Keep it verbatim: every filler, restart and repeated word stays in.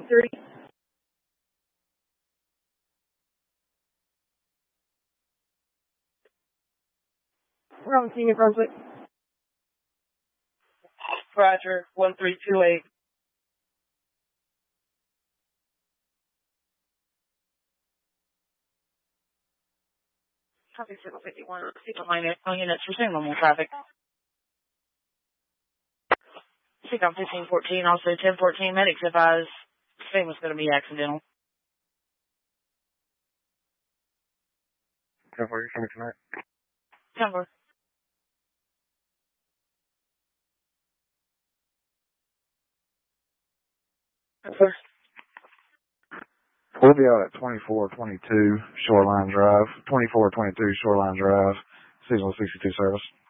three. We're on Senior Brunswick. Roger, one three two eight. Copy six fifty-one. Sequel minus on units. Resume normal traffic. Sequel fifteen fourteen, also ten fourteen. Medics advise Spain was going to be accidental. ten four, you coming tonight? ten four. Sir? We'll be out at twenty-four twenty-two Shoreline Drive. twenty-four twenty-two Shoreline Drive. Seasonal sixty-two service.